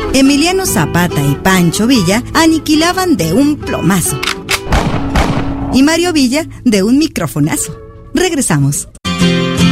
Emiliano Zapata y Pancho Villa aniquilaban de un plomazo. Y Mario Villa de un microfonazo. Regresamos.